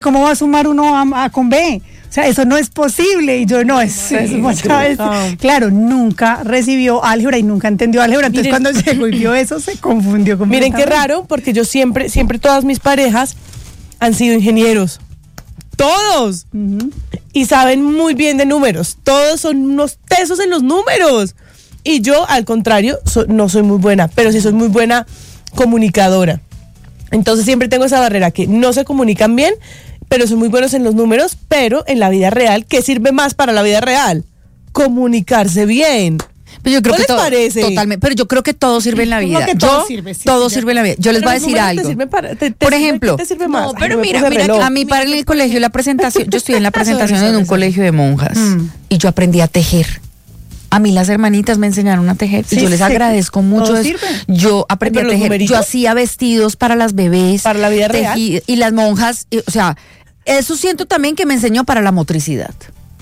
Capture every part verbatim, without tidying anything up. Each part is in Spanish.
¿Cómo va a sumar uno A, a con B? O sea, eso no es posible. Y yo, no, eso sí, es muchas veces. No. Claro, nunca recibió álgebra y nunca entendió álgebra. Entonces, miren, cuando llegó y vio eso, se confundió. Miren qué raro, porque yo siempre, siempre todas mis parejas han sido ingenieros. Todos. Uh-huh. Y saben muy bien de números. Todos son unos tesos en los números. Y yo, al contrario, so, no soy muy buena, pero sí soy muy buena comunicadora. Entonces siempre tengo esa barrera que no se comunican bien, pero son muy buenos en los números, pero en la vida real, ¿qué sirve más para la vida real? Comunicarse bien. Pero yo creo que les todo, parece? Totalmente, pero yo creo que todo sirve en la vida. Que todo yo, sirve, sí, todo sí, sirve en la vida. Yo les voy a decir algo. Te para, te, te Por sirve, ejemplo, ¿qué te sirve más? No, pero Ay, mira, mira, que a mí para el colegio la presentación, yo estoy en la presentación en un colegio de monjas mm. y yo aprendí a tejer. A mí las hermanitas me enseñaron a tejer sí, y yo les sí, agradezco mucho eso. Yo aprendí Ay, a tejer, yo hacía vestidos para las bebés, para la vida tejí, real. Y las monjas, y, o sea, eso siento también que me enseñó para la motricidad.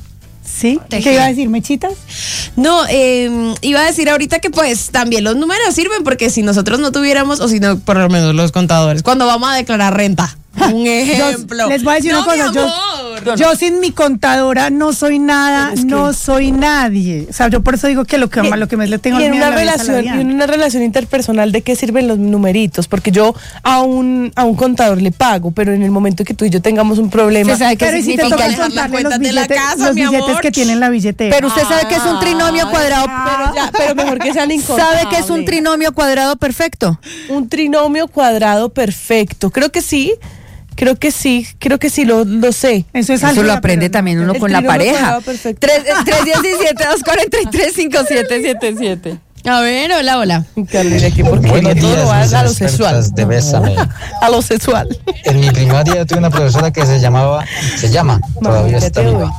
¿Sí? ¿Qué iba a decir, Mechitas? No, eh, iba a decir ahorita que pues también los números sirven porque si nosotros no tuviéramos, o si no, por lo menos los contadores, cuando vamos a declarar renta, un ejemplo. Yo, les voy a decir no, una cosa, yo, yo sin mi contadora no soy nada, es que... no soy nadie. O sea, yo por eso digo que lo que, y, lo que más le tengo y en miedo una relación y en una relación interpersonal, ¿de qué sirven los numeritos? Porque yo a un a un contador le pago, pero en el momento que tú y yo tengamos un problema, ¿sabe qué pero significa? Si te toca contarle los billetes, de la casa, los billetes que tienen la billetera. Pero usted sabe que es un trinomio cuadrado. Pero, ya, pero mejor que sean incontables. ¿Sabe que es un trinomio cuadrado perfecto? Un trinomio cuadrado perfecto. Creo que sí. Creo que sí, creo que sí, lo, lo sé. Eso es Eso lo aprende también uno con la pareja. tres diecisiete, dos cuarenta y tres, cincuenta y siete setenta y siete. A ver, hola, hola. Carolina, aquí porque no todo va a lo sexual. De Bésame. A lo sexual. En mi primaria tuve una profesora que se llamaba, se llama, todavía está viva.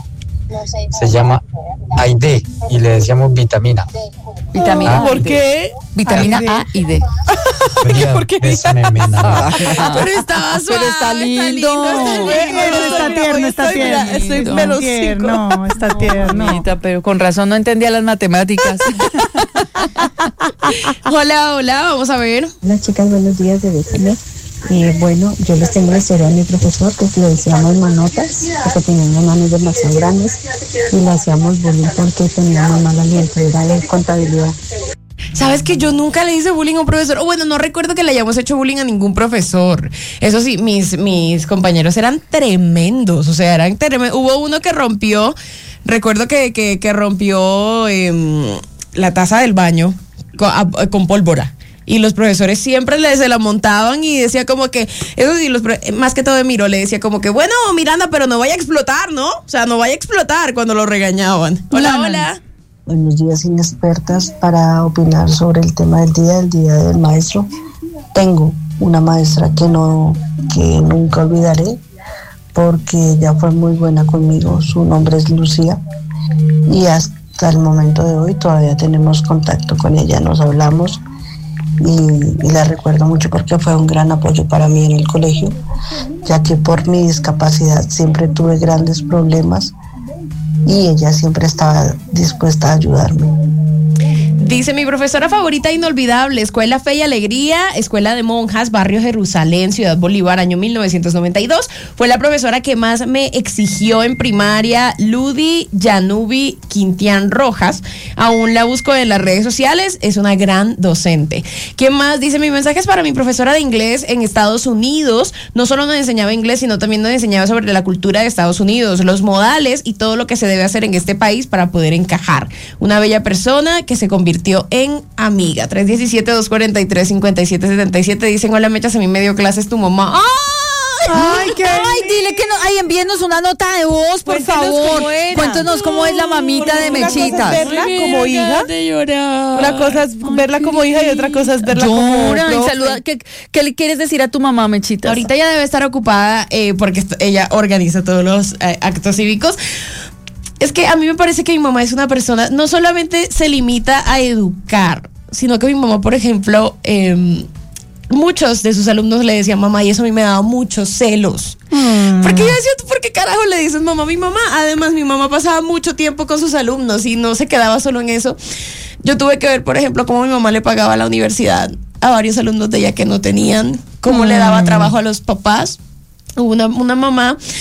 Se llama Aide y le decíamos vitamina. Vitamina. Ah, ¿por qué? Vitamina A y D. ¿Por qué Bésame, mena? Pero estaba suave. Pero está lindo. Está tierno, está tierno. Estoy menos tierno, está tierno. Pero con razón no entendía las matemáticas. Hola, hola, vamos a ver. Hola chicas, buenos días de Bésame. Eh, bueno, yo les tengo la historia de mi profesor que le decíamos manotas, porque tenía unas manos demasiado grandes y le hacíamos bullying porque tenía muy mal aliento, era de contabilidad. ¿Sabes que yo nunca le hice bullying a un profesor? O bueno, no recuerdo que le hayamos hecho bullying a ningún profesor. Eso sí, mis, mis compañeros eran tremendos, o sea, eran tremendos. Hubo uno que rompió, recuerdo que, que, que rompió eh, la taza del baño con, a, con pólvora. Y los profesores siempre le, se la montaban y decía como que, eso sí, los, más que todo de Miro, le decía como que, bueno, Miranda, pero no vaya a explotar, ¿no? O sea, no vaya a explotar cuando lo regañaban. Hola, no, hola. No. Buenos días, inexpertas, para opinar sobre el tema del día, el día del maestro. Tengo una maestra que no, que nunca olvidaré, porque ella fue muy buena conmigo, su nombre es Lucía, y hasta el momento de hoy todavía tenemos contacto con ella, nos hablamos. Y, y la recuerdo mucho porque fue un gran apoyo para mí en el colegio, ya que por mi discapacidad siempre tuve grandes problemas y ella siempre estaba dispuesta a ayudarme. Dice, mi profesora favorita inolvidable, Escuela Fe y Alegría, Escuela de Monjas, Barrio Jerusalén, Ciudad Bolívar, año mil novecientos noventa y dos. Fue la profesora que más me exigió en primaria, Ludi Yanubi Quintián Rojas. Aún la busco en las redes sociales, es una gran docente. ¿Quién más? Dice, mi mensaje es para mi profesora de inglés en Estados Unidos. No solo nos enseñaba inglés, sino también nos enseñaba sobre la cultura de Estados Unidos, los modales y todo lo que se debe hacer en este país para poder encajar. Una bella persona que se convirtió en amiga. tres diecisiete, dos cuarenta y tres, cincuenta y siete setenta y siete. Dicen, hola Mechas, a mí me dio clases tu mamá. ¡Ay! Ay, qué ay, dile que no, ay, envíenos una nota de voz, por Cuéntanos favor. Cómo Cuéntanos cómo es la mamita de Mechitas. Verla como hija. Una cosa es verla como hija y otra cosa es verla como Llora, y saluda. ¿Qué, ¿Qué le quieres decir a tu mamá, Mechitas? Ahorita ya debe estar ocupada eh, porque ella organiza todos los eh, actos cívicos. Es que a mí me parece que mi mamá es una persona, no solamente se limita a educar, sino que mi mamá, por ejemplo, eh, muchos de sus alumnos le decían mamá, y eso a mí me daba muchos celos. Mm. Porque yo decía, ¿tú por qué carajo le dices mamá a mi mamá? Además, mi mamá pasaba mucho tiempo con sus alumnos y no se quedaba solo en eso. Yo tuve que ver, por ejemplo, cómo mi mamá le pagaba la universidad a varios alumnos de ella que no tenían, cómo mm. le daba trabajo a los papás. Una, una mamá